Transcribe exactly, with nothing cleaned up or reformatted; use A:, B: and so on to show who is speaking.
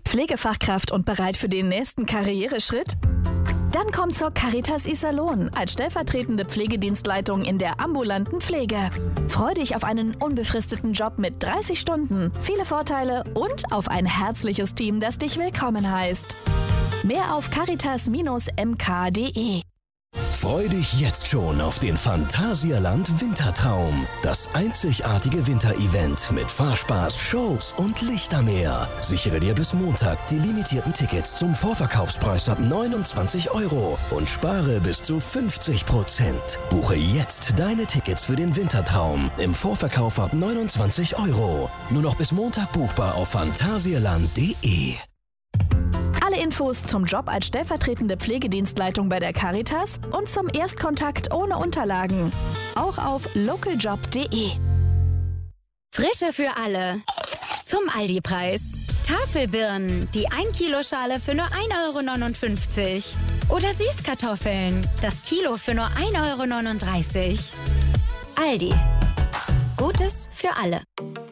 A: Pflegefachkraft und bereit für den nächsten Karriereschritt? Dann komm zur Caritas Iserlohn als stellvertretende Pflegedienstleitung in der ambulanten Pflege. Freu dich auf einen unbefristeten Job mit dreißig Stunden, viele Vorteile und auf ein herzliches Team, das dich willkommen heißt. Mehr auf caritas Bindestrich m k punkt d e.
B: Freu dich jetzt schon auf den Phantasialand Wintertraum. Das einzigartige Winterevent mit Fahrspaß, Shows und Lichtermeer. Sichere dir bis Montag die limitierten Tickets zum Vorverkaufspreis ab neunundzwanzig Euro und spare bis zu fünfzig Prozent. Buche jetzt deine Tickets für den Wintertraum im Vorverkauf ab neunundzwanzig Euro. Nur noch bis Montag buchbar auf phantasialand punkt d e.
A: Alle Infos zum Job als stellvertretende Pflegedienstleitung bei der Caritas und zum Erstkontakt ohne Unterlagen. Auch auf localjob punkt d e.
C: Frische für alle. Zum Aldi-Preis. Tafelbirnen, die ein Kilo Schale für nur ein Euro neunundfünfzig. Oder Süßkartoffeln, das Kilo für nur ein Euro neununddreißig. Aldi. Gutes für alle.